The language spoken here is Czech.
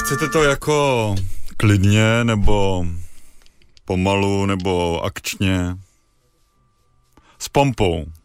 chcete to jako klidně, nebo pomalu, nebo akčně? S pompou.